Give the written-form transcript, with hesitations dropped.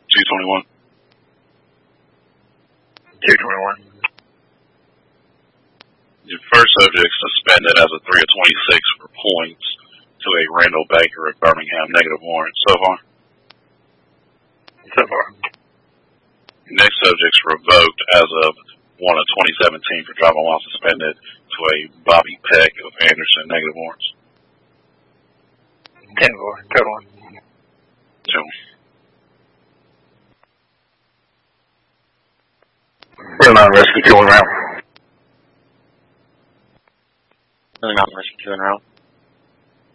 221. 221. Your first subject suspended as a 3 of 26 for points to a Randall Baker at Birmingham. Negative warrant so far. So far. Your next subject's revoked as of 1 of 2017 for driving while suspended to a Bobby Peck of Anderson. Negative warrants. 10-4. Total 1. 2. We're not rescue going around. Really not rescue going around.